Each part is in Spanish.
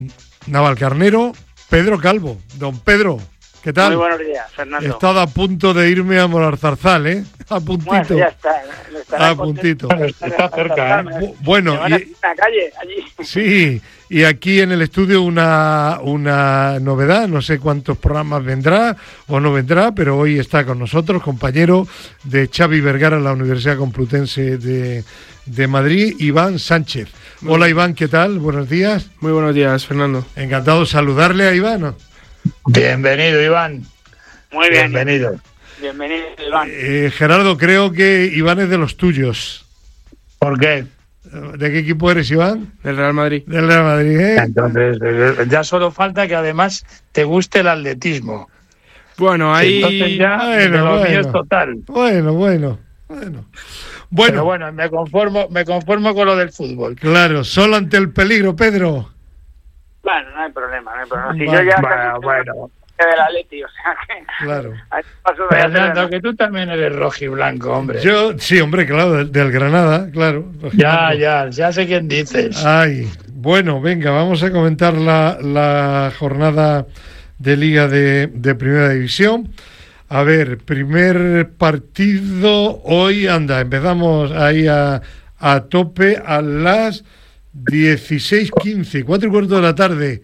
Navalcarnero, Pedro Calvo. Don Pedro, ¿qué tal? Muy buenos días, Fernando. He estado a punto de irme a Moralzarzal, ¿eh? A puntito. Bueno, ya está. A puntito. Está cerca, ¿eh? Bueno, van a ir a la calle, allí. Sí, y aquí en el estudio una novedad, no sé cuántos programas vendrá o no vendrá, pero hoy está con nosotros, compañero de Xavi Vergara en la Universidad Complutense de Madrid, Iván Sánchez. Hola Iván, ¿qué tal? Buenos días. Muy buenos días, Fernando. Encantado de saludarle a Iván, ¿no? Bienvenido, Iván. Muy bien. Bienvenido. Bienvenido, Iván. Gerardo, creo que Iván es de los tuyos. ¿Por qué? ¿De qué equipo eres, Iván? Del Real Madrid. Del Real Madrid, ¿eh? Entonces, ya solo falta que además te guste el atletismo. Bueno, ahí... Entonces ya de lo mío es total. Bueno. Pero bueno, me conformo con lo del fútbol. Claro, solo ante el peligro, Pedro. Bueno, no hay problema. Si Bueno, yo ya bueno. del Atleti, o sea que... Claro. Ahí paso de Fernando, que tú también eres rojiblanco, hombre. Yo, sí, hombre, claro, del Granada, claro. Ya sé quién dices. Ay, bueno, venga, vamos a comentar la jornada de Liga de Primera División. A ver, primer partido hoy, empezamos ahí a tope a las 16:15, 4:15 de la tarde.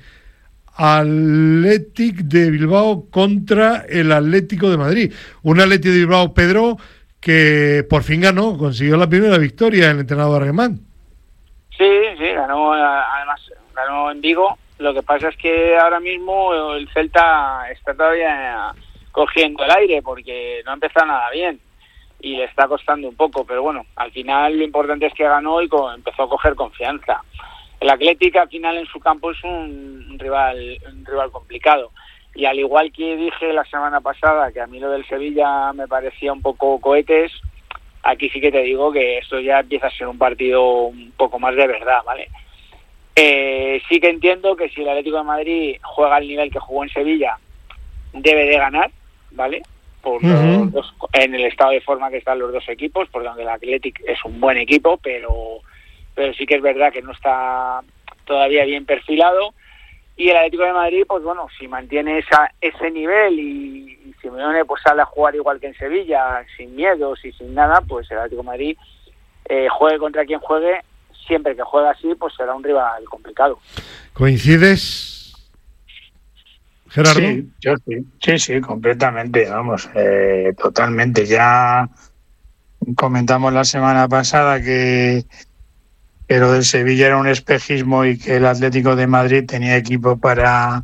Athletic de Bilbao contra el Atlético de Madrid. Un Atlético de Bilbao, Pedro, que por fin consiguió la primera victoria el entrenador alemán. Sí, ganó, además ganó en Vigo. Lo que pasa es que ahora mismo el Celta está todavía cogiendo el aire porque no ha empezado nada bien y le está costando un poco, pero bueno, al final lo importante es que ganó y empezó a coger confianza. El Atlético al final en su campo es un rival complicado y al igual que dije la semana pasada que a mí lo del Sevilla me parecía un poco cohetes, aquí sí que te digo que esto ya empieza a ser un partido un poco más de verdad, ¿vale? Sí que entiendo que si el Atlético de Madrid juega al nivel que jugó en Sevilla debe de ganar, ¿vale? Por los dos, en el estado de forma que están los dos equipos, porque aunque el Atlético es un buen equipo, pero sí que es verdad que no está todavía bien perfilado. Y el Atlético de Madrid, pues bueno, si mantiene ese nivel y Simeone pues sale a jugar igual que en Sevilla, sin miedos y sin nada, pues el Atlético de Madrid juegue contra quien juegue, siempre que juegue así, pues será un rival complicado. ¿Coincides, Gerardo? Sí, yo sí, completamente, vamos, totalmente. Ya comentamos la semana pasada que lo del Sevilla era un espejismo y que el Atlético de Madrid tenía equipo para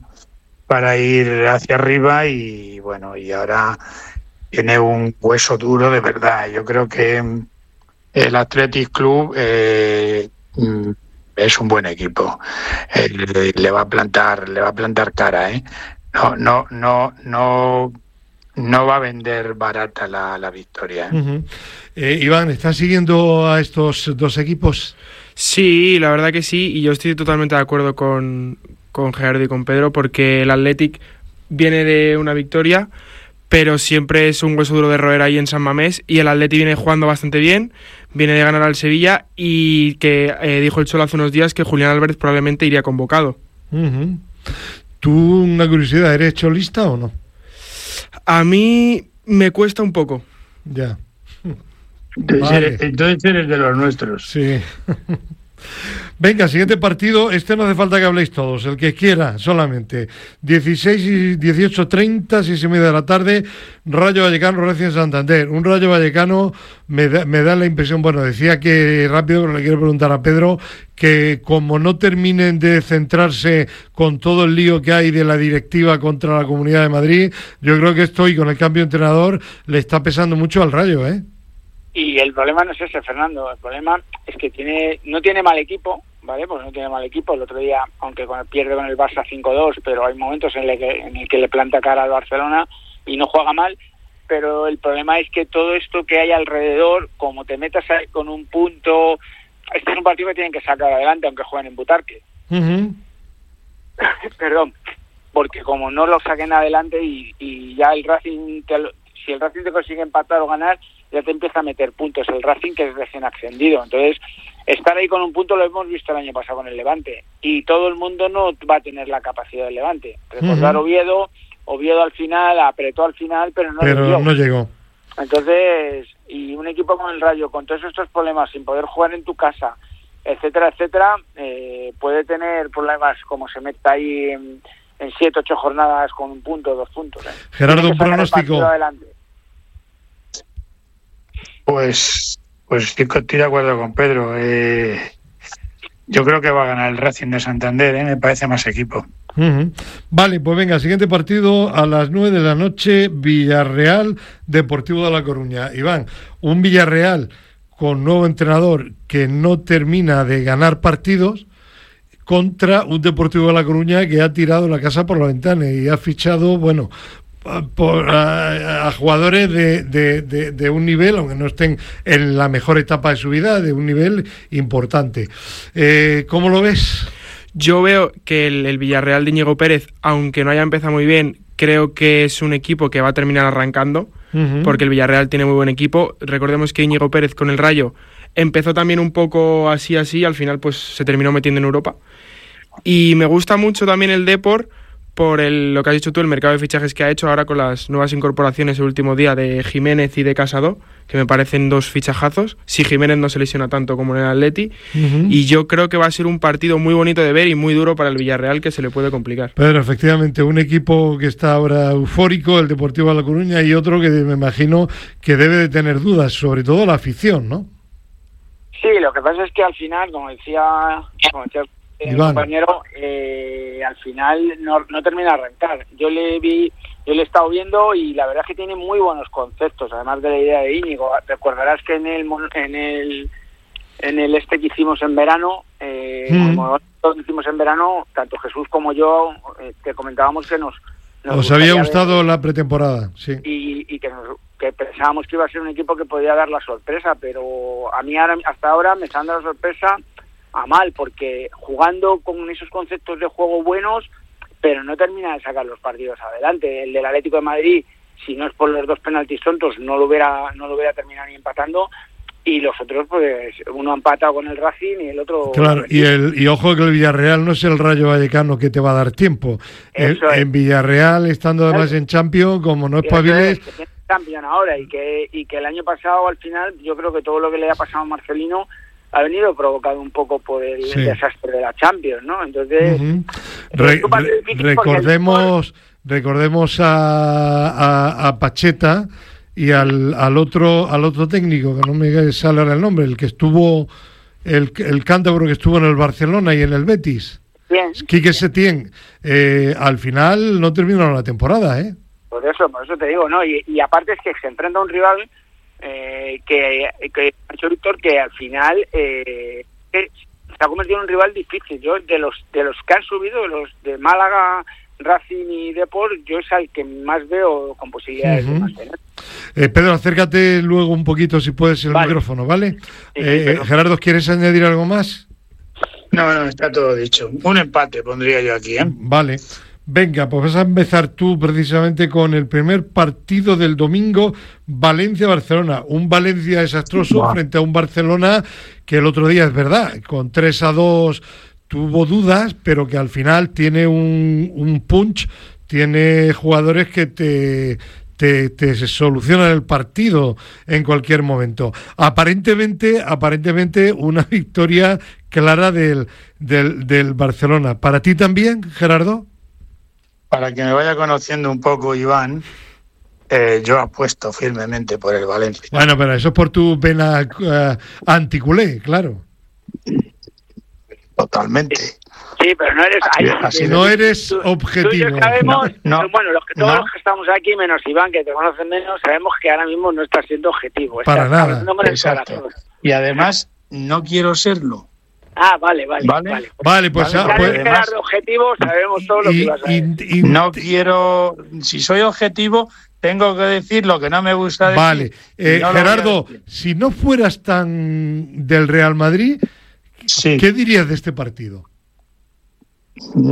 ir hacia arriba y bueno, y ahora tiene un hueso duro de verdad. Yo creo que el Athletic Club es un buen equipo. Le va a plantar cara, ¿eh? No va a vender barata la victoria. Iván, ¿estás siguiendo a estos dos equipos? Sí, la verdad que sí, y yo estoy totalmente de acuerdo con Gerardo y con Pedro, porque el Athletic viene de una victoria, pero siempre es un hueso duro de roer ahí en San Mamés, y el Athletic viene jugando bastante bien, viene de ganar al Sevilla, y que dijo el Cholo hace unos días que Julián Álvarez probablemente iría convocado. ¿Tú, una curiosidad, eres cholista o no? A mí me cuesta un poco. Ya. Entonces eres de los nuestros. Sí. Venga, siguiente partido. Este no hace falta que habléis todos, el que quiera, solamente. 16 y 18:30, 6:30 de la tarde, Rayo Vallecano, Racing Santander. Un Rayo Vallecano me da la impresión, bueno, decía que rápido, pero le quiero preguntar a Pedro, que como no terminen de centrarse con todo el lío que hay de la directiva contra la Comunidad de Madrid, yo creo que esto y con el cambio de entrenador le está pesando mucho al Rayo, ¿eh? Y el problema no es ese, Fernando. El problema es que no tiene mal equipo, ¿vale? Pues no tiene mal equipo. El otro día, aunque pierde con el Barça 5-2, pero hay momentos en el que le planta cara al Barcelona y no juega mal. Pero el problema es que todo esto que hay alrededor, como te metas ahí con un punto... Este es un partido que tienen que sacar adelante, aunque jueguen en Butarque. Perdón. Porque como no lo saquen adelante y ya el Racing... si el Racing te consigue empatar o ganar, ya te empieza a meter puntos el Racing, que es recién ascendido. Entonces, estar ahí con un punto lo hemos visto el año pasado con el Levante, y todo el mundo no va a tener la capacidad del Levante. Recordar Oviedo al final, apretó al final, pero no llegó. Entonces, y un equipo como el Rayo, con todos estos problemas, sin poder jugar en tu casa, etcétera, etcétera, puede tener problemas como se meta ahí en 7, 8 jornadas con 1 punto, 2 puntos. Gerardo, un pronóstico. Pues estoy de acuerdo con Pedro. Yo creo que va a ganar el Racing de Santander, me parece más equipo. Vale, pues venga, siguiente partido a las 9 de la noche, Villarreal Deportivo de La Coruña. Iván, un Villarreal con nuevo entrenador que no termina de ganar partidos contra un Deportivo de La Coruña que ha tirado la casa por la ventana y ha fichado, a jugadores de un nivel, aunque no estén en la mejor etapa de su vida, de un nivel importante. ¿Cómo lo ves? Yo veo que el Villarreal de Íñigo Pérez, aunque no haya empezado muy bien, creo que es un equipo que va a terminar arrancando, porque el Villarreal tiene muy buen equipo. Recordemos que Íñigo Pérez con el Rayo empezó también un poco así, al final pues se terminó metiendo en Europa. Y me gusta mucho también el Depor por lo que has dicho tú, el mercado de fichajes que ha hecho ahora con las nuevas incorporaciones el último día de Jiménez y de Casado, que me parecen 2 fichajazos, si Jiménez no se lesiona tanto como en el Atleti, y yo creo que va a ser un partido muy bonito de ver y muy duro para el Villarreal, que se le puede complicar. Pero efectivamente, un equipo que está ahora eufórico, el Deportivo de La Coruña, y otro que me imagino que debe de tener dudas, sobre todo la afición, ¿no? Sí, lo que pasa es que al final, como decía el compañero, al final no termina de arrancar. Yo le he estado viendo y la verdad es que tiene muy buenos conceptos, además de la idea de Íñigo. Recordarás que en el que hicimos en verano, como todos hicimos en verano, tanto Jesús como yo, te comentábamos que nos os había gustado la pretemporada, sí, y que pensábamos que iba a ser un equipo que podía dar la sorpresa, pero a mí hasta ahora me está dando la sorpresa a mal, porque jugando con esos conceptos de juego buenos, pero no termina de sacar los partidos adelante. El del Atlético de Madrid, si no es por los 2 penaltis tontos, no lo hubiera terminado ni empatando, y los otros, pues, uno ha empatado con el Racing y el otro... Claro, y ojo que el Villarreal no es el Rayo Vallecano que te va a dar tiempo. En Villarreal, estando además en Champions, como no espabiles... Que Champions ahora, y que el año pasado, al final, yo creo que todo lo que le ha pasado a Marcelino ha venido provocado un poco por el desastre de la Champions, ¿no? Entonces... Recordemos a Pacheta y al otro técnico, que no me sale ahora el nombre, el que estuvo, el cántabro que estuvo en el Barcelona y en el Betis, Quique Setién. Al final no terminaron la temporada, ¿eh? Por eso te digo, ¿no? Y aparte es que se enfrenta a un rival que ha hecho Víctor, que al final se ha convertido en un rival difícil. Yo de los que han subido, los de Málaga, Racing y Depor, yo es al que más veo con posibilidades de mantener. Pedro, acércate luego un poquito, si puedes, el micrófono, ¿vale? Sí, Gerardo, ¿quieres añadir algo más? No, está todo dicho. Un empate pondría yo aquí, ¿eh? Vale. Venga, pues vas a empezar tú precisamente con el primer partido del domingo, Valencia-Barcelona. Un Valencia desastroso frente a un Barcelona que el otro día, es verdad, con 3-2 tuvo dudas, pero que al final tiene un punch, tiene jugadores que te solucionan el partido en cualquier momento. Aparentemente una victoria clara del Barcelona. ¿Para ti también, Gerardo? Para que me vaya conociendo un poco, Iván, yo apuesto firmemente por el Valencia. Bueno, pero eso es por tu vena anticulé, claro. Totalmente. Sí, pero no eres... no eres objetivo. Tú y yo sabemos, todos los que estamos aquí, menos Iván, que te conocen menos, sabemos que ahora mismo no estás siendo objetivo. Para nada. Exacto. Y además, no quiero serlo. Ah, vale, pues además, objetivo, sabemos todo lo que vas a decir. No quiero, si soy objetivo, tengo que decir lo que no me gusta decir. Vale, Gerardo, si no fueras tan del Real Madrid, ¿qué dirías de este partido?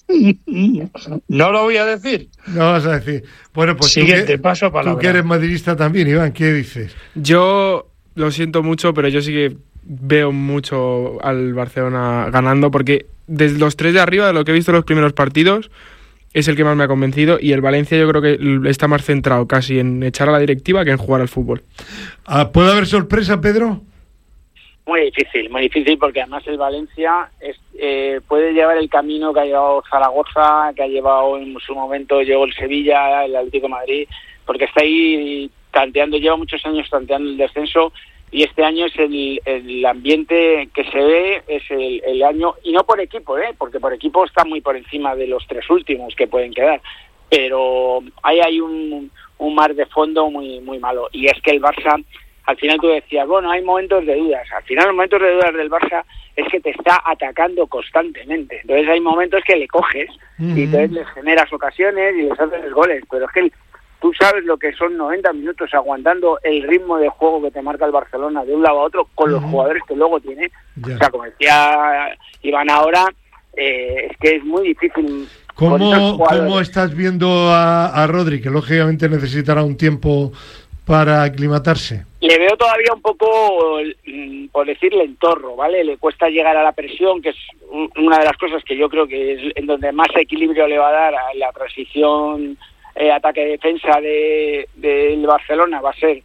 No lo voy a decir. No vas a decir. Bueno, pues siguiente paso para tú que eres madridista también, Iván, ¿qué dices? Yo lo siento mucho, pero yo sí que veo mucho al Barcelona ganando, porque desde los 3 de arriba, de lo que he visto en los primeros partidos, es el que más me ha convencido, y el Valencia yo creo que está más centrado casi en echar a la directiva que en jugar al fútbol. ¿Puede haber sorpresa, Pedro? Muy difícil, porque además el Valencia puede llevar el camino que ha llevado Zaragoza, que ha llevado en su momento, llegó el Sevilla, el Atlético de Madrid, porque está ahí tanteando, lleva muchos años tanteando el descenso, y este año es el ambiente que se ve, es el año, y no por equipo, porque por equipo está muy por encima de los 3 últimos que pueden quedar, pero hay un mar de fondo muy, muy malo, y es que el Barça, al final tú decías, bueno, hay momentos de dudas. Al final los momentos de dudas del Barça es que te está atacando constantemente. Entonces hay momentos que le coges y entonces les generas ocasiones y les haces goles. Pero es que tú sabes lo que son 90 minutos aguantando el ritmo de juego que te marca el Barcelona de un lado a otro con los jugadores que luego tiene. Ya. O sea, como decía Iván ahora, es que es muy difícil. ¿Cómo estás viendo a Rodri, que lógicamente necesitará un tiempo para aclimatarse? Le veo todavía un poco, por decirle, entorro, ¿vale? Le cuesta llegar a la presión, que es una de las cosas que yo creo que es en donde más equilibrio le va a dar a la transición ataque-defensa del Barcelona, va a ser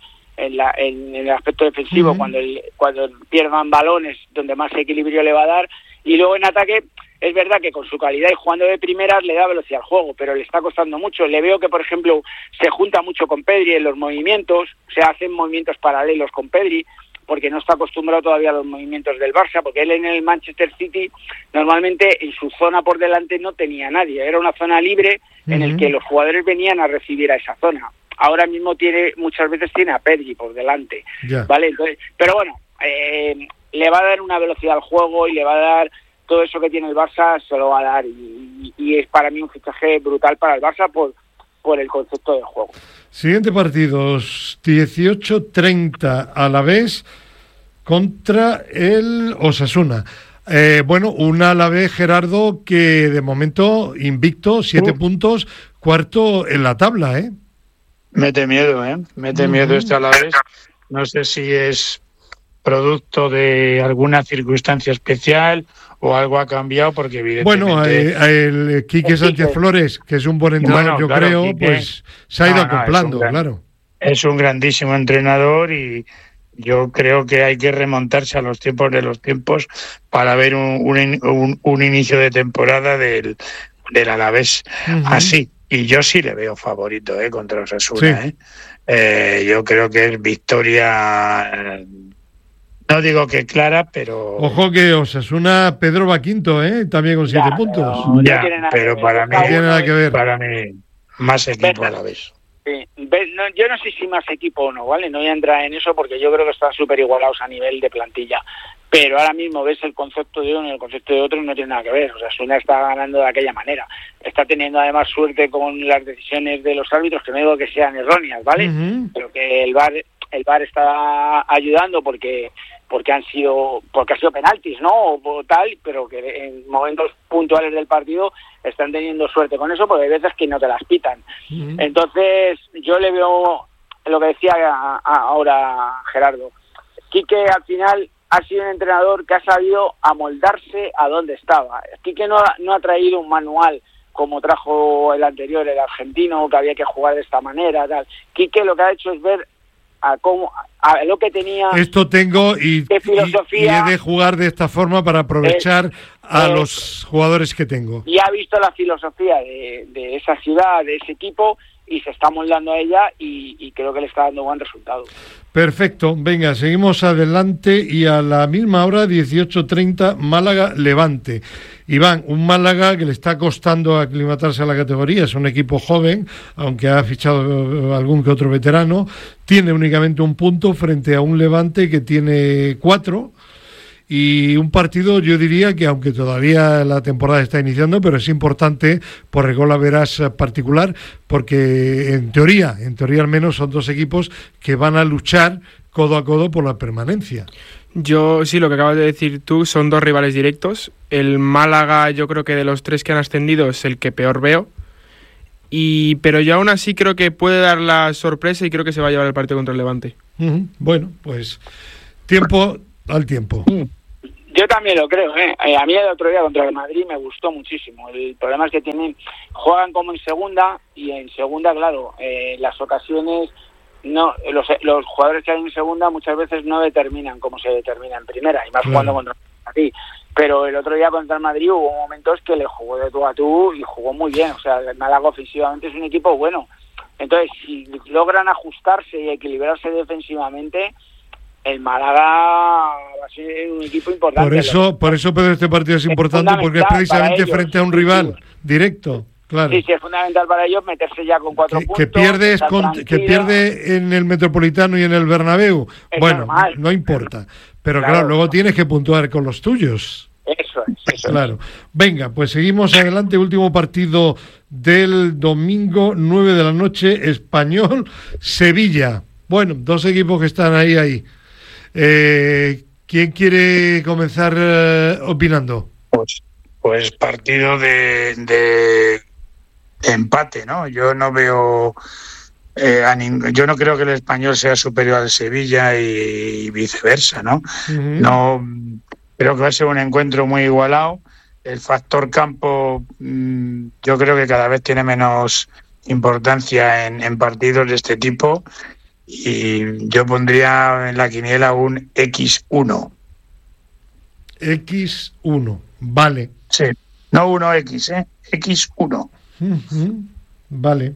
en el aspecto defensivo, cuando pierdan balones, donde más equilibrio le va a dar, y luego en ataque es verdad que con su calidad y jugando de primeras le da velocidad al juego, pero le está costando mucho. Le veo que, por ejemplo, se junta mucho con Pedri en los movimientos, se hacen movimientos paralelos con Pedri, porque no está acostumbrado todavía a los movimientos del Barça, porque él en el Manchester City normalmente en su zona por delante no tenía nadie, era una zona libre en el que los jugadores venían a recibir a esa zona. Ahora mismo muchas veces tiene a Pedri por delante, ¿vale? Entonces, pero bueno, le va a dar una velocidad al juego y le va a dar todo eso que tiene el Barça, se lo va a dar, y es para mí un fichaje brutal para el Barça por el concepto de juego. Siguiente partidos, 18:30 Alavés contra el Osasuna. Bueno, un Alavés, Gerardo, que de momento invicto, 7 puntos, cuarto en la tabla, ¿eh? Mete miedo, Mete miedo este Alavés. No sé si es producto de alguna circunstancia especial o algo ha cambiado, porque evidentemente... Bueno, el Quique Sánchez Flores, que es un buen entrenador, yo creo, Quique, pues se ha ido acoplando, claro. Es un grandísimo entrenador y yo creo que hay que remontarse a los tiempos de los tiempos para ver un inicio de temporada del Alavés así. Y yo sí le veo favorito contra Osasuna. Sí. Yo creo que es victoria... No digo que clara, pero... Ojo que Osasuna, Pedro va quinto, también con 7 puntos. Pero para mí, no tiene nada que ver. Para mí, más equipo a la vez. Sí. Yo no sé si más equipo o no, ¿vale? No voy a entrar en eso porque yo creo que están súper igualados a nivel de plantilla. Pero ahora mismo ves el concepto de uno y el concepto de otro y no tiene nada que ver. O sea, Osasuna está ganando de aquella manera. Está teniendo además suerte con las decisiones de los árbitros, que no digo que sean erróneas, ¿vale? Pero que el VAR está ayudando porque ha sido penaltis, ¿no? O tal, pero que en momentos puntuales del partido están teniendo suerte con eso, porque hay veces que no te las pitan. Entonces, yo le veo lo que decía ahora Gerardo. Quique al final ha sido un entrenador que ha sabido amoldarse a donde estaba. Quique no ha traído un manual como trajo el anterior, el argentino, que había que jugar de esta manera, tal. Quique lo que ha hecho es ver a lo que tenía. Esto tengo y he de jugar de esta forma para aprovechar a los jugadores que tengo. Y ha visto la filosofía de esa ciudad, de ese equipo, y se está moldando a ella y creo que le está dando buen resultado. Perfecto, venga, seguimos adelante y a la misma hora, 18:30, Málaga-Levante. Iván, un Málaga que le está costando aclimatarse a la categoría, es un equipo joven, aunque ha fichado algún que otro veterano, tiene únicamente un punto frente a un Levante que tiene 4, y un partido, yo diría que aunque todavía la temporada está iniciando, pero es importante por el gol a verás particular, porque en teoría al menos son dos equipos que van a luchar codo a codo por la permanencia. Yo sí, lo que acabas de decir tú, son dos rivales directos. El Málaga, yo creo que de los 3 que han ascendido es el que peor veo. Pero yo aún así creo que puede dar la sorpresa y creo que se va a llevar el partido contra el Levante. Bueno, pues tiempo al tiempo. Yo también lo creo, ¿eh? A mí el otro día contra el Madrid me gustó muchísimo. El problema es que juegan como en segunda, y en segunda, claro, las ocasiones, no, los jugadores que hay en segunda muchas veces no determinan como se determina en primera, y más jugando contra el Madrid. Pero el otro día contra el Madrid hubo momentos que le jugó de tú a tú y jugó muy bien. O sea, el Málaga ofensivamente es un equipo bueno. Entonces, si logran ajustarse y equilibrarse defensivamente, el Málaga va a ser un equipo importante. Por eso Pedro, este partido es importante, porque es precisamente frente a un rival directo. Claro. Sí, es fundamental para ellos meterse ya con 4 puntos. Que pierde en el Metropolitano y en el Bernabéu. Bueno, normal, no importa. Pero claro, luego tienes que puntuar con los tuyos. Eso es. Claro. Venga, pues seguimos adelante. Último partido del domingo, 9 de la noche, Español-Sevilla. Bueno, 2 equipos que están ahí. ¿Quién quiere comenzar opinando? Pues partido de empate, ¿no? Yo no veo yo no creo que el Español sea superior al Sevilla y viceversa, ¿no? No creo que va a ser un encuentro muy igualado. El factor campo yo creo que cada vez tiene menos importancia en partidos de este tipo, y yo pondría en la quiniela un X1. X1, vale. Sí, no 1X, X1. Vale.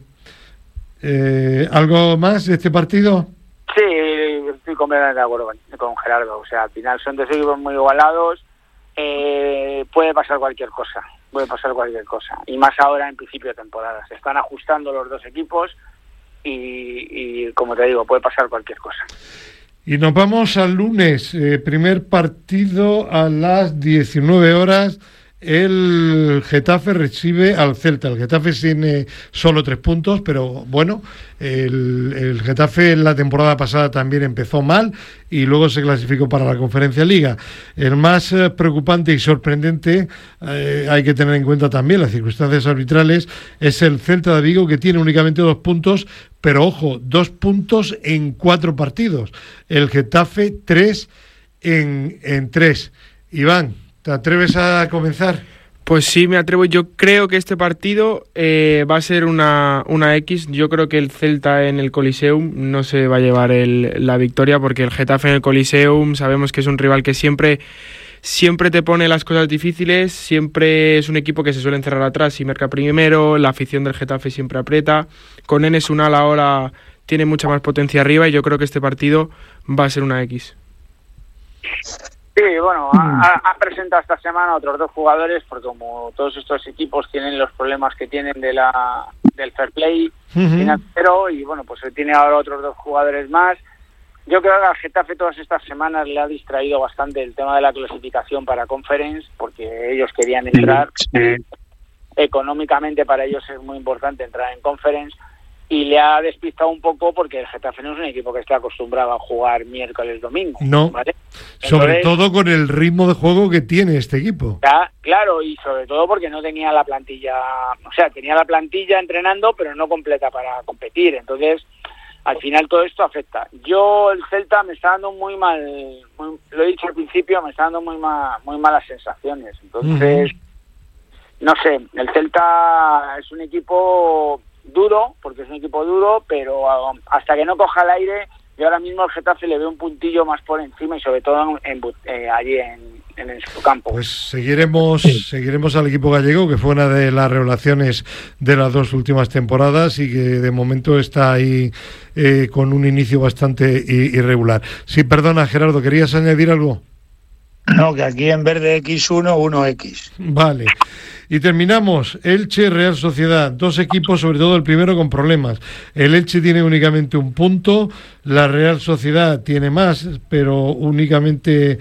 ¿Algo más de este partido? Sí, estoy completamente de acuerdo con Gerardo. O sea, al final son 2 equipos muy igualados. Puede pasar cualquier cosa. Y más ahora en principio de temporada. Se están ajustando los 2 equipos y como te digo, puede pasar cualquier cosa. Y nos vamos al lunes. Primer partido a las 19 horas. El Getafe recibe al Celta. El Getafe tiene solo 3 puntos, pero bueno, el Getafe en la temporada pasada también empezó mal y luego se clasificó para la Conferencia Liga. El más preocupante y sorprendente, hay que tener en cuenta también las circunstancias arbitrales, es el Celta de Vigo, que tiene únicamente 2 puntos, pero ojo, 2 puntos en 4 partidos. El Getafe 3 en 3. Iván, ¿te atreves a comenzar? Pues sí, me atrevo. Yo creo que este partido va a ser una X. Yo creo que el Celta en el Coliseum no se va a llevar la victoria, porque el Getafe en el Coliseum sabemos que es un rival que siempre te pone las cosas difíciles, siempre es un equipo que se suele encerrar atrás y marca primero, la afición del Getafe siempre aprieta. Con Enes Unal ahora tiene mucha más potencia arriba y yo creo que este partido va a ser una X. Sí, bueno, ha presentado esta semana otros 2 jugadores, porque como todos estos equipos tienen los problemas que tienen del fair play financiero, y bueno, pues tiene ahora otros 2 jugadores más. Yo creo que al Getafe todas estas semanas le ha distraído bastante el tema de la clasificación para Conference, porque ellos querían entrar. Económicamente para ellos es muy importante entrar en Conference, y le ha despistado un poco porque el Getafe no es un equipo que esté acostumbrado a jugar miércoles, domingo. No, ¿vale? Sobre todo con el ritmo de juego que tiene este equipo. Claro, y sobre todo porque no tenía la plantilla, o sea, tenía la plantilla entrenando, pero no completa para competir. Entonces, al final todo esto afecta. El Celta me está dando muy mal, lo he dicho al principio, me está dando muy malas sensaciones. Entonces, no sé, el Celta es un equipo duro, pero hasta que no coja el aire, yo ahora mismo al Getafe le veo un puntillo más por encima, y sobre todo allí en su campo. Pues seguiremos al equipo gallego, que fue una de las revelaciones de las 2 últimas temporadas y que de momento está ahí con un inicio bastante irregular. Sí, perdona, Gerardo, ¿querías añadir algo? No, que aquí en vez de X1, 1X. Vale. Y terminamos, Elche, Real Sociedad, 2 equipos, sobre todo el primero con problemas. El Elche tiene únicamente 1 punto, la Real Sociedad tiene más, pero únicamente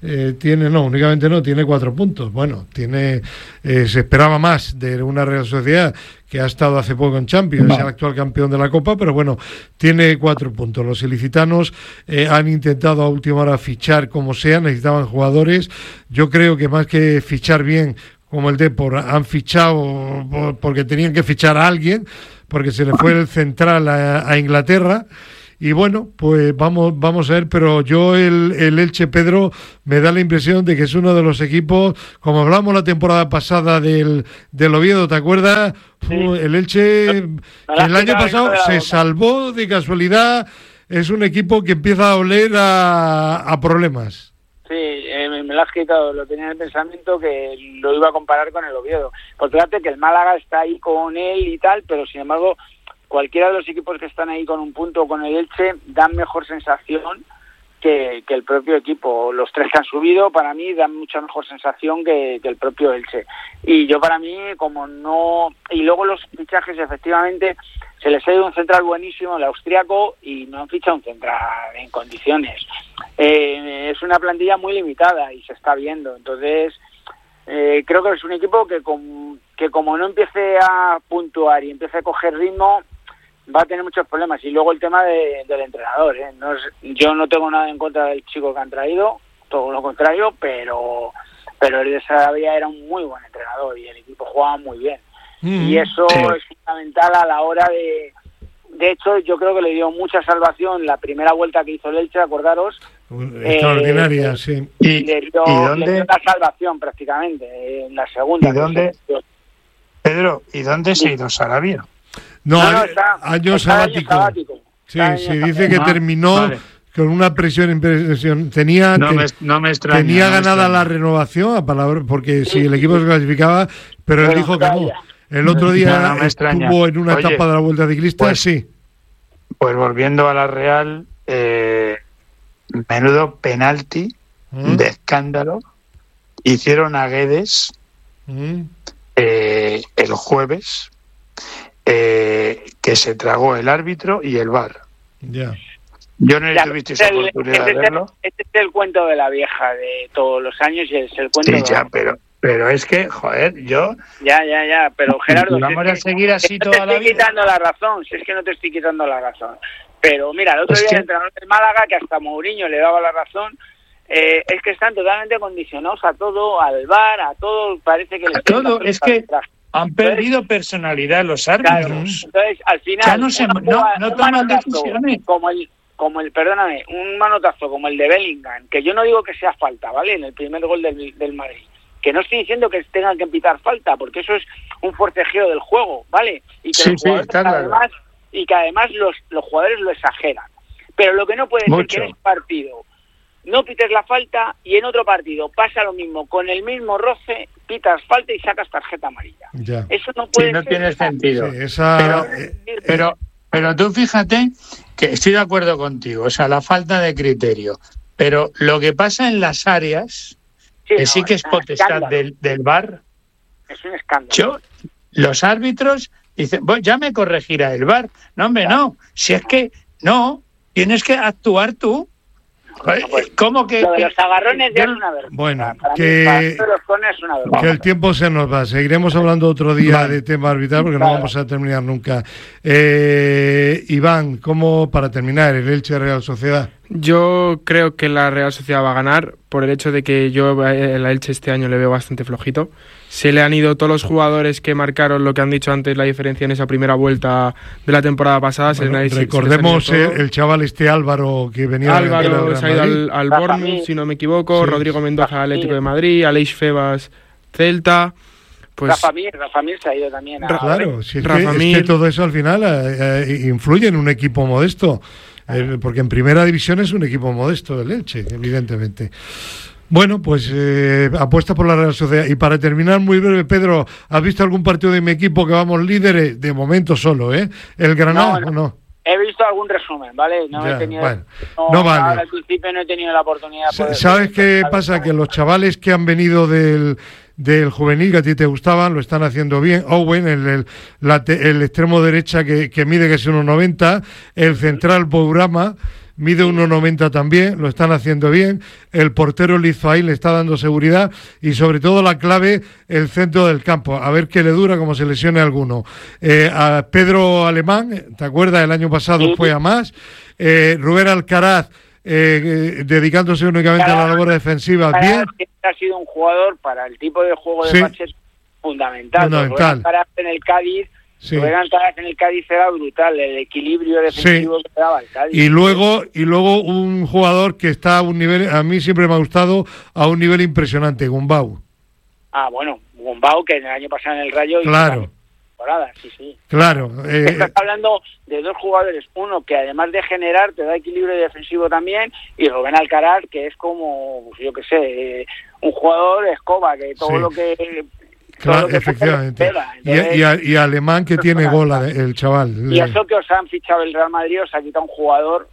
tiene 4 puntos. Bueno, se esperaba más de una Real Sociedad que ha estado hace poco en Champions, es el actual campeón de la Copa, pero bueno, tiene 4 puntos. Los ilicitanos han intentado a última hora fichar como sea, necesitaban jugadores. Yo creo que más que fichar bien, como el Depor, han fichado porque tenían que fichar a alguien, porque se le fue el central a Inglaterra. Y bueno, pues vamos a ver, pero yo el Elche, Pedro, me da la impresión de que es uno de los equipos, como hablamos la temporada pasada del Oviedo, ¿te acuerdas? Sí. El Elche, el año pasado se salvó de casualidad, es un equipo que empieza a oler a problemas. Sí, me lo has quitado, lo tenía en el pensamiento que lo iba a comparar con el Oviedo. Porque fíjate que el Málaga está ahí con él y tal, pero sin embargo cualquiera de los equipos que están ahí con un punto con el Elche dan mejor sensación que el propio equipo. Los 3 que han subido para mí dan mucha mejor sensación que el propio Elche. Y yo para mí, como no... Y luego los fichajes, efectivamente, se les ha ido un central buenísimo, el austriaco, y no han fichado un central en condiciones. Es una plantilla muy limitada y se está viendo. Entonces, creo que es un equipo que como no empiece a puntuar y empiece a coger ritmo, va a tener muchos problemas. Y luego el tema del entrenador, ¿eh? Yo no tengo nada en contra del chico que han traído, todo lo contrario, pero el de Sarabia era un muy buen entrenador y el equipo jugaba muy bien. Y eso es fundamental a la hora de hecho, yo creo que le dio mucha salvación la primera vuelta que hizo el Elche, acordaros. Extraordinaria, sí. Le dio la salvación prácticamente en la segunda. ¿Y dónde, Pedro, y dónde se ha ido Sarabia? No, año sabático. Sí, dice que terminó con una presión. Tenía ganada la renovación, porque si el equipo se clasificaba, pero él dijo que no. El otro día estuvo en una etapa de la Vuelta Ciclista, sí. Pues volviendo a la Real, menudo penalti de escándalo hicieron a Guedes el jueves, que se tragó el árbitro y el VAR. Ya. Yo no tuviste esa oportunidad de verlo. Este es el cuento de la vieja de todos los años y es el cuento de la... pero es que, joder, yo... Ya, pero Gerardo... Vamos a seguir así toda la vida. No te estoy quitando la razón, si es que no te estoy quitando la razón. Pero mira, el otro día el entrenador del Málaga, que hasta Mourinho le daba la razón, es que están totalmente condicionados a todo, al VAR, a todo, parece que... A todo, es que han perdido personalidad los árbitros. Claro, entonces, al final... Ya no toman decisiones. Como el, perdóname, un manotazo como el de Bellingham, que yo no digo que sea falta, ¿vale? En el primer gol del Madrid. Que no estoy diciendo que tengan que pitar falta, porque eso es un forcejeo del juego, ¿vale? Y que además los jugadores lo exageran. Pero lo que no puede ser que en este partido no pites la falta y en otro partido pasa lo mismo, con el mismo roce, pitas falta y sacas tarjeta amarilla. Ya. Eso no puede ser. No tiene sentido. Sí, pero tú fíjate que estoy de acuerdo contigo, o sea, la falta de criterio. Pero lo que pasa en las áreas, sí que es potestad del VAR. Es un escándalo. Los árbitros dicen, bueno, ya me corregirá el VAR. No, hombre, no. Si es que no, tienes que actuar tú. ¿Cómo que...? Lo de los agarrones ya es una vergüenza. Bueno, que el tiempo se nos va. Seguiremos hablando otro día de tema arbitral porque no vamos a terminar nunca. Iván, ¿cómo, para terminar, el Elche Real Sociedad? Yo creo que la Real Sociedad va a ganar por el hecho de que yo a la Elche este año le veo bastante flojito. Se le han ido todos los jugadores que marcaron lo que han dicho antes, la diferencia en esa primera vuelta de la temporada pasada. Recordemos el chaval Álvaro que venía Álvaro se ha ido al Bournemouth, si no me equivoco, Rodrigo Mendoza al Atlético de Madrid, Aleix Febas Celta. Pues Rafa Mir se ha ido también. Claro, si es que todo eso al final influye en un equipo modesto. Porque en primera división es un equipo modesto el Elche, evidentemente. Bueno, pues apuesta por la Real Sociedad. Y para terminar, muy breve, Pedro, ¿has visto algún partido de mi equipo que vamos líderes? De momento solo, ¿eh? ¿El Granada o no? He visto algún resumen, ¿vale? No he tenido... Bueno, no vale. Al principio no he tenido la oportunidad. ¿Sabes qué pasa? Que los chavales que han venido del del juvenil que a ti te gustaban, lo están haciendo bien. Owen, el extremo derecha que mide que es 1,90, el central Bourama mide 1,90 también, lo están haciendo bien. El portero Lizoain le está dando seguridad y sobre todo la clave, el centro del campo. A ver qué le dura, como se lesione alguno. A Pedro Alemán, ¿te acuerdas? El año pasado fue a más. Rubén Alcaraz, dedicándose únicamente a la labor defensiva. Bien. Ha sido un jugador para el tipo de juego de Pacheta fundamental. Rubén Alcaraz en el Cádiz. Sí. Rubén Alcaraz en el Cádiz era brutal, el equilibrio defensivo que daba el Cádiz. Y luego un jugador que está a un nivel, a mí siempre me ha gustado, a un nivel impresionante, Gumbau. Ah, bueno, Gumbau, que el año pasado en el Rayo claro. Sí. Claro. Estás hablando de dos jugadores, uno que además de generar te da equilibrio defensivo también, y Rubén Alcaraz, que es como, yo qué sé, un jugador escoba, que todo lo que... Claro, efectivamente. Y Alemán, que tiene gol, el chaval. Y eso que os han fichado el Real Madrid, os ha quitado un jugador...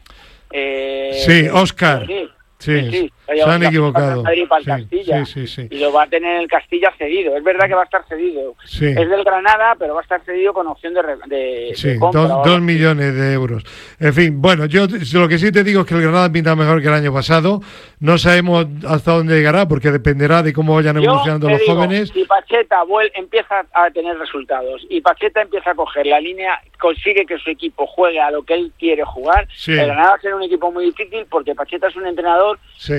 Óscar. Sí, se han equivocado. Madrid para el Castilla, sí. Y lo va a tener el Castilla cedido. Es verdad que va a estar cedido. Sí. Es del Granada, pero va a estar cedido con opción de compra. 2 millones de euros. En fin, bueno, yo lo que sí te digo es que el Granada pinta mejor que el año pasado. No sabemos hasta dónde llegará, porque dependerá de cómo vayan evolucionando los jóvenes. Si Pacheta empieza a tener resultados y Pacheta empieza a coger la línea, consigue que su equipo juegue a lo que él quiere jugar, el Granada va a ser un equipo muy difícil, porque Pacheta es un entrenador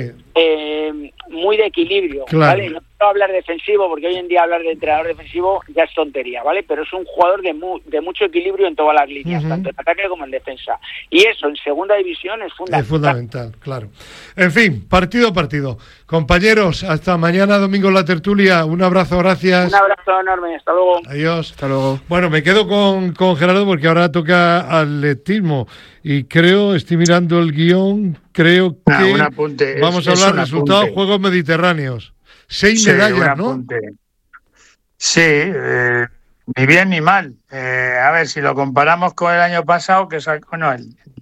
muy de equilibrio, claro. ¿Vale? No quiero hablar defensivo, porque hoy en día hablar de entrenador defensivo ya es tontería, ¿vale? Pero es un jugador de mucho equilibrio en todas las líneas, tanto en ataque como en defensa. Y eso, en segunda división, es fundamental. Es fundamental, claro. En fin, partido a partido. Compañeros, hasta mañana, domingo, en la tertulia. Un abrazo, gracias. Un abrazo enorme, hasta luego. Adiós. Hasta luego. Bueno, me quedo con Gerardo, porque ahora toca atletismo. Y estoy mirando el guión, creo que un apunte, vamos a hablar de resultados Juegos Mediterráneos. 6 medallas, ¿no? Sí, ni bien ni mal. A ver, si lo comparamos con el año pasado, que sacó, la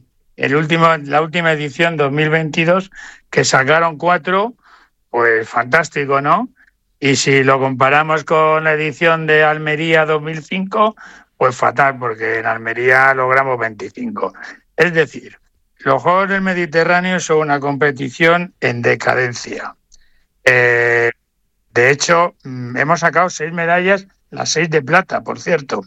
última edición 2022, que sacaron 4, pues fantástico, ¿no? Y si lo comparamos con la edición de Almería 2005, pues fatal, porque en Almería logramos 25. Es decir, los Juegos del Mediterráneo son una competición en decadencia. De hecho, hemos sacado 6 medallas, las 6 de plata, por cierto,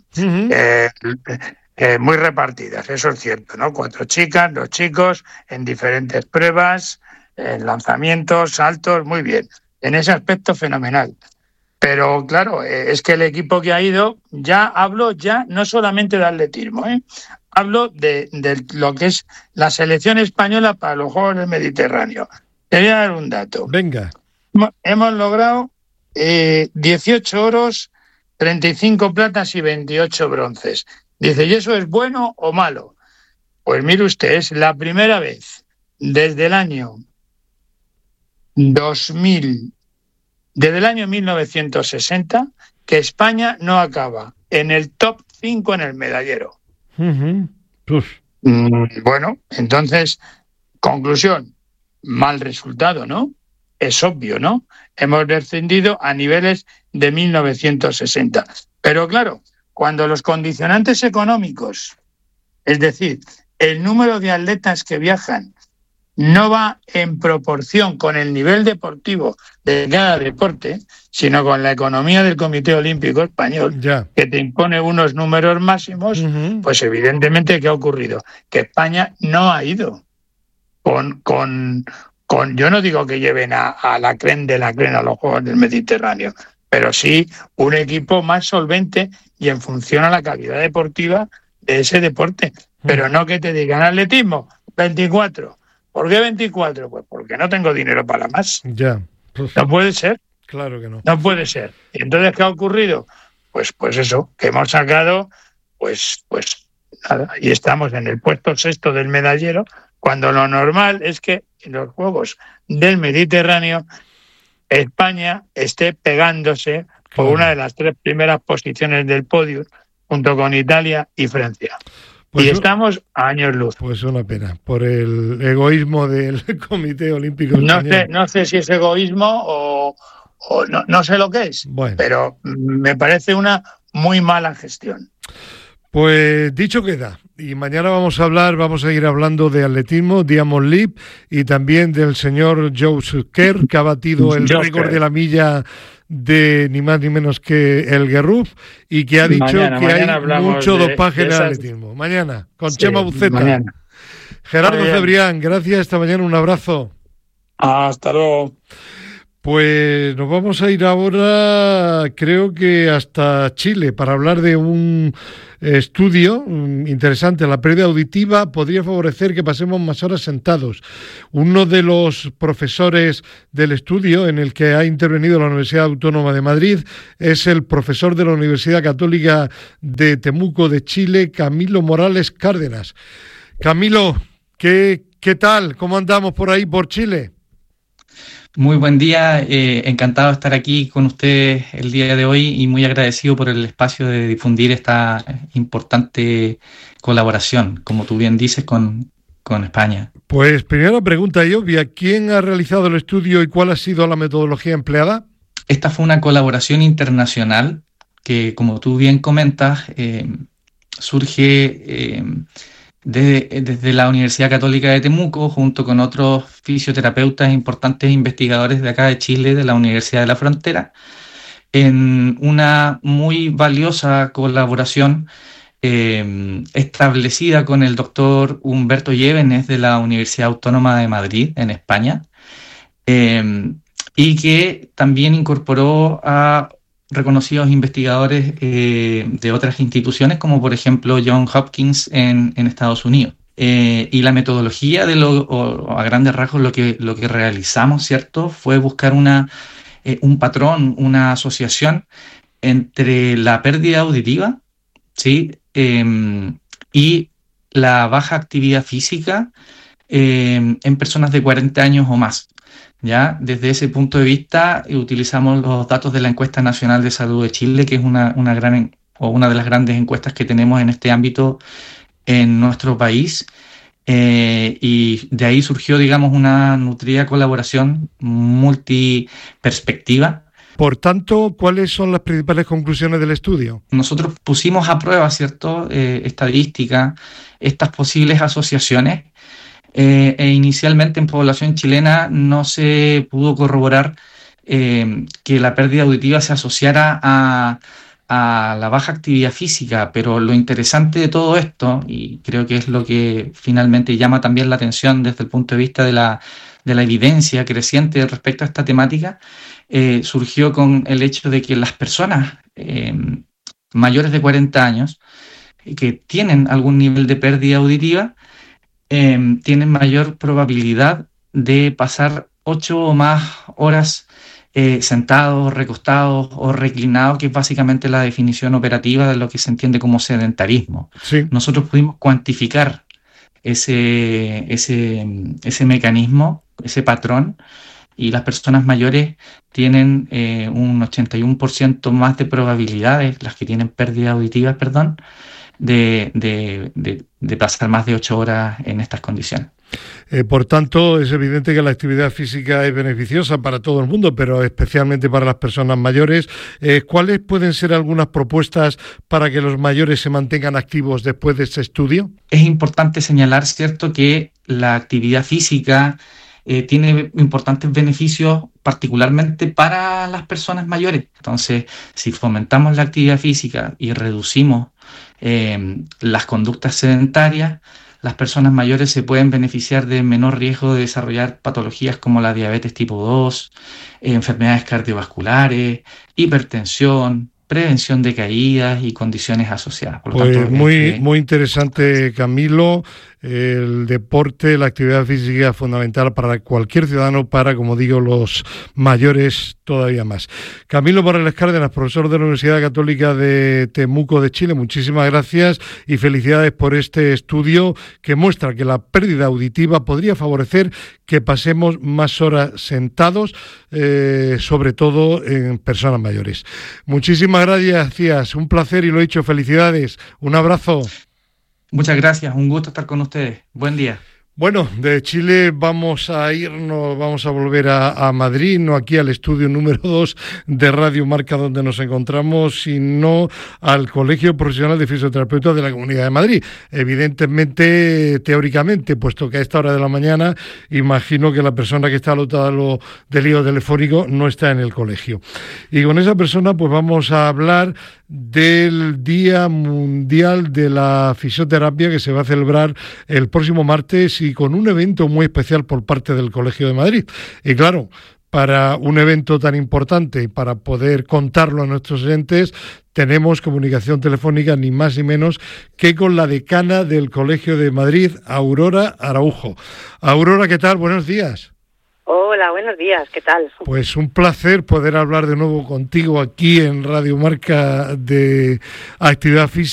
muy repartidas, eso es cierto, ¿no? 4 chicas, 2 chicos, en diferentes pruebas, en lanzamientos, saltos, muy bien. En ese aspecto, fenomenal. Pero claro, es que el equipo que ha ido, hablo no solamente de atletismo, hablo de lo que es la selección española para los Juegos del Mediterráneo. Te voy a dar un dato. Venga. Hemos logrado 18 oros, 35 platas y 28 bronces. Dice, ¿y eso es bueno o malo? Pues mire usted, es la primera vez desde el año 1960 que España no acaba en el top 5 en el medallero. Bueno, entonces, conclusión, mal resultado, ¿no? Es obvio, ¿no? Hemos descendido a niveles de 1960. Pero claro, cuando los condicionantes económicos, es decir, el número de atletas que viajan, no va en proporción con el nivel deportivo de cada deporte, sino con la economía del Comité Olímpico Español, que te impone unos números máximos, pues evidentemente, ¿qué ha ocurrido? Que España no ha ido con yo no digo que lleven a la creen de la creen a los Juegos del Mediterráneo, pero sí un equipo más solvente y en función a la calidad deportiva de ese deporte. Pero no que te digan atletismo, 24. ¿Por qué 24? Pues porque no tengo dinero para más. No puede ser. Claro que no. No puede ser. ¿Y entonces qué ha ocurrido? Pues eso, que hemos sacado, pues nada, y estamos en el puesto 6º del medallero, cuando lo normal es que en los Juegos del Mediterráneo España esté pegándose por una de las 3 primeras posiciones del podio, junto con Italia y Francia. Y estamos a años luz. Pues una pena, por el egoísmo del Comité Olímpico Español. No sé si es egoísmo o no sé lo que es, pero me parece una muy mala gestión. Pues dicho queda, y mañana vamos a seguir hablando de atletismo, Diamond Leap, y también del señor Joe Kerr, que ha batido el récord de la milla de ni más ni menos que el Guerruf, y que ha dicho que hay mucho dopaje en el atletismo. Mañana, con Chema Buceta. Mañana. Gerardo Cebrián, gracias, esta mañana, un abrazo. Hasta luego. Pues nos vamos a ir ahora, creo que hasta Chile, para hablar de un estudio interesante. La pérdida auditiva podría favorecer que pasemos más horas sentados. Uno de los profesores del estudio, en el que ha intervenido la Universidad Autónoma de Madrid, es el profesor de la Universidad Católica de Temuco de Chile, Camilo Morales Cárdenas. Camilo, ¿qué tal? ¿Cómo andamos por ahí, por Chile? Muy buen día, encantado de estar aquí con ustedes el día de hoy y muy agradecido por el espacio de difundir esta importante colaboración, como tú bien dices, con España. Pues primera pregunta y obvia, ¿quién ha realizado el estudio y cuál ha sido la metodología empleada? Esta fue una colaboración internacional que, como tú bien comentas, surge desde la Universidad Católica de Temuco, junto con otros fisioterapeutas importantes investigadores de acá de Chile, de la Universidad de la Frontera, en una muy valiosa colaboración establecida con el doctor Humberto Llévenes de la Universidad Autónoma de Madrid, en España, y que también incorporó a reconocidos investigadores de otras instituciones, como por ejemplo Johns Hopkins en Estados Unidos. Y la metodología a grandes rasgos lo que realizamos, ¿cierto?, fue buscar un patrón, una asociación entre la pérdida auditiva, ¿sí?, y la baja actividad física en personas de 40 años o más. ¿Ya? Desde ese punto de vista utilizamos los datos de la Encuesta Nacional de Salud de Chile, que es una de las grandes encuestas que tenemos en este ámbito en nuestro país, y de ahí surgió, digamos, una nutrida colaboración multiperspectiva. Por tanto, ¿cuáles son las principales conclusiones del estudio? Nosotros pusimos a prueba, ¿cierto?, estadística, estas posibles asociaciones. Inicialmente en población chilena no se pudo corroborar que la pérdida auditiva se asociara a la baja actividad física, pero lo interesante de todo esto, y creo que es lo que finalmente llama también la atención desde el punto de vista de la evidencia creciente respecto a esta temática, surgió con el hecho de que las personas mayores de 40 años que tienen algún nivel de pérdida auditiva tienen mayor probabilidad de pasar 8 o más horas sentados, recostados o reclinados, que es básicamente la definición operativa de lo que se entiende como sedentarismo. Sí. Nosotros pudimos cuantificar ese mecanismo, ese patrón, y las personas mayores tienen un 81% más de probabilidades, las que tienen pérdida auditiva, de pasar más de 8 horas en estas condiciones. Por tanto, es evidente que la actividad física es beneficiosa para todo el mundo, pero especialmente para las personas mayores. ¿Cuáles pueden ser algunas propuestas para que los mayores se mantengan activos después de este estudio? Es importante señalar, ¿cierto?, que la actividad física tiene importantes beneficios, particularmente para las personas mayores. Entonces, si fomentamos la actividad física y reducimos las conductas sedentarias, las personas mayores se pueden beneficiar de menor riesgo de desarrollar patologías como la diabetes tipo 2, enfermedades cardiovasculares, hipertensión, prevención de caídas y condiciones asociadas. Por lo tanto, muy interesante, Camilo. El deporte, la actividad física es fundamental para cualquier ciudadano, para, como digo, los mayores todavía más. Camilo Morales Cárdenas, profesor de la Universidad Católica de Temuco de Chile, muchísimas gracias y felicidades por este estudio que muestra que la pérdida auditiva podría favorecer que pasemos más horas sentados, sobre todo en personas mayores. Muchísimas gracias, un placer y lo he dicho, felicidades, un abrazo. Muchas gracias, un gusto estar con ustedes. Buen día. Bueno, de Chile vamos a volver a Madrid, no aquí al estudio número 2 de Radio Marca donde nos encontramos, sino al Colegio Profesional de Fisioterapeutas de la Comunidad de Madrid. Evidentemente, teóricamente, puesto que a esta hora de la mañana, imagino que la persona que está al otro lado del hilo telefónico no está en el colegio. Y con esa persona pues vamos a hablar del Día Mundial de la Fisioterapia que se va a celebrar el próximo martes y con un evento muy especial por parte del Colegio de Madrid. Y claro, para un evento tan importante y para poder contarlo a nuestros oyentes, tenemos comunicación telefónica ni más ni menos que con la decana del Colegio de Madrid, Aurora Araujo. Aurora, ¿qué tal? Buenos días. Hola, buenos días, ¿qué tal? Pues un placer poder hablar de nuevo contigo aquí en Radio Marca de Actividad Física.